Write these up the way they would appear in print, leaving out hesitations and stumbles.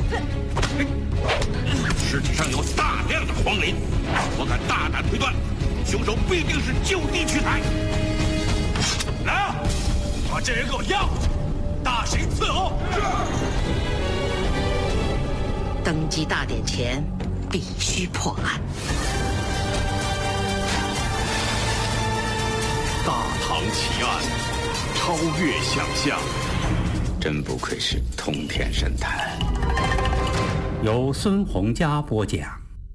尸体上有大量的黄磷，我敢大胆推断，凶手必定是就地取材。来啊，把这人给我押回去，大刑伺候。 登基大典前必须破案。 大唐奇案，超越想象。 真不愧是通天神探。 由孙洪佳播讲。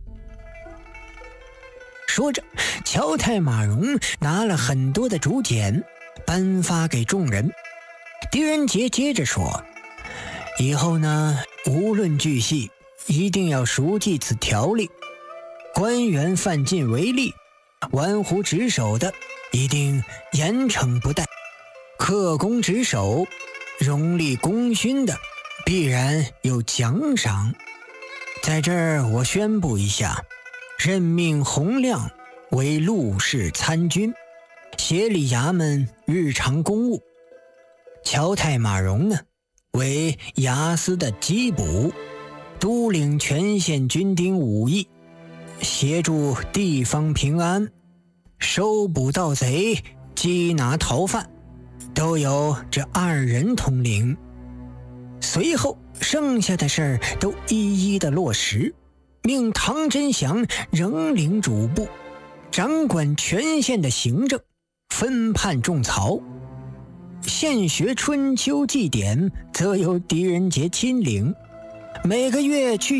说着，乔太马荣拿了很多的竹简颁发给众人。狄仁杰接着说，以后呢，无论巨细，一定要熟记此条例，官员犯禁违例，玩忽职守的一定严惩不贷，恪公职守，荣立功勋的必然有奖赏。在这儿我宣布一下，任命洪亮为陆氏参军，协理衙门日常公务。乔太马荣呢，为衙司的缉捕，督领全县军丁5亿，协助地方平安，收捕盗贼，缉拿逃犯，都由这2人统领。随后剩下的事儿都一一的落实，命唐真祥仍领主簿，掌管全县的行政，分判种草。县学春秋祭典则由狄仁杰亲领，每个月去